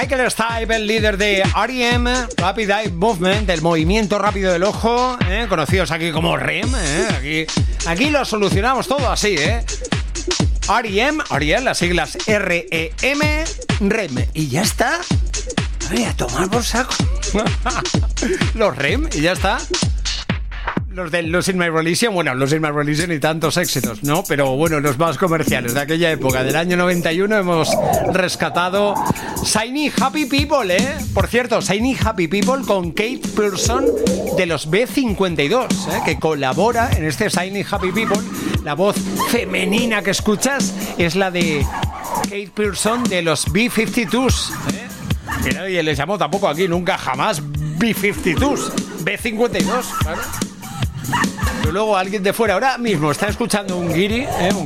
Michael Stipe, el líder de R.E.M., Rapid Eye Movement, el movimiento rápido del ojo, conocidos aquí como REM. Aquí lo solucionamos todo así, R.E.M., las siglas R-E-M, REM. Y ya está. Voy a tomar por saco. Los REM y ya está. Los del Losing My Religion, bueno, Losing My Religion y tantos éxitos, ¿no? Pero bueno, los más comerciales de aquella época, del año 91, hemos rescatado Shiny Happy People, Por cierto, Shiny Happy People con Kate Pierson de los B52, que colabora en este Shiny Happy People. La voz femenina que escuchas es la de Kate Pierson de los B52s, Que nadie les llamó tampoco aquí nunca jamás B52s, B52, claro. Pero luego alguien de fuera ahora mismo está escuchando un guiri,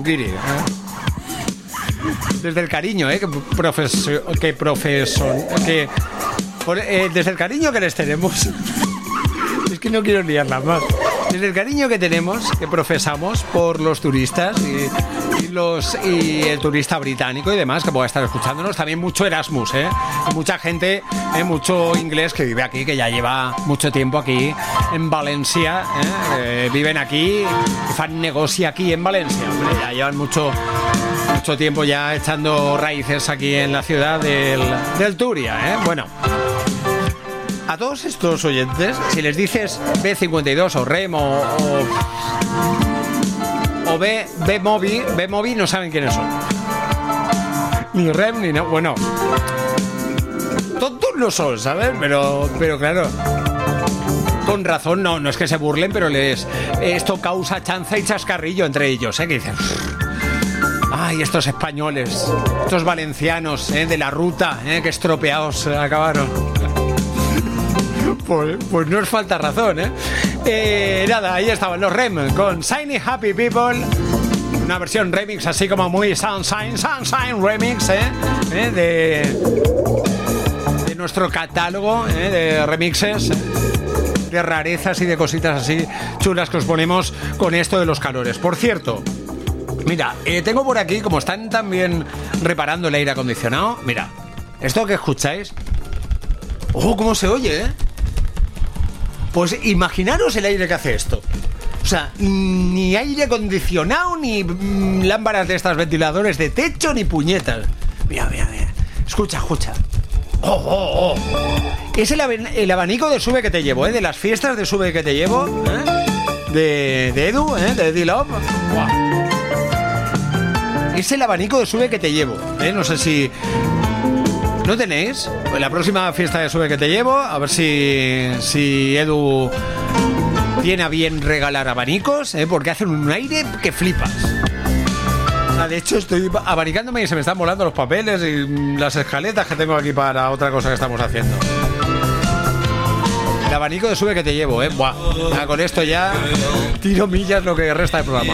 desde el cariño, desde el cariño que les tenemos. Es que no quiero liarla más. Desde el cariño que tenemos, que profesamos por los turistas y el turista británico y demás que pueda estar escuchándonos, también mucho Erasmus, mucha gente, mucho inglés que vive aquí, que ya lleva mucho tiempo aquí en Valencia, viven aquí, fan negocio aquí en Valencia, hombre, ya llevan mucho tiempo ya echando raíces aquí en la ciudad del Turia, Bueno, a todos estos oyentes, si les dices B52 o REM o B-Movie, no saben quiénes son. Ni REM ni no. Bueno, tontos no son, ¿sabes? Pero claro, con razón, no es que se burlen, pero esto causa chanza y chascarrillo entre ellos, que dicen... Ay, estos españoles, estos valencianos, de la ruta, que estropeados acabaron. Pues no os falta razón, Nada, ahí estaban los REM con Shiny Happy People, una versión remix así como muy Sunshine Remix, de nuestro catálogo, de remixes, de rarezas y de cositas así chulas que os ponemos con esto de los calores. Por cierto, mira, tengo por aquí, como están también reparando el aire acondicionado, mira, esto que escucháis, ¡ojo cómo se oye, Pues imaginaros el aire que hace esto. O sea, ni aire acondicionado, ni lámparas de estas ventiladores de techo, ni puñetas. Mira. Escucha. ¡Oh! Es el abanico de Sube que te llevo, de las fiestas de Sube que te llevo, de Edu, de Eddie Love. ¡Wow! Es el abanico de Sube que te llevo, No sé si... ¿No tenéis? Pues la próxima fiesta de Sube que te llevo, a ver si Edu tiene a bien regalar abanicos, porque hacen un aire que flipas. O sea, de hecho estoy abanicándome y se me están volando los papeles y las escaletas que tengo aquí para otra cosa que estamos haciendo. El abanico de Sube que te llevo, Buah. Con esto ya tiro millas lo que resta del programa.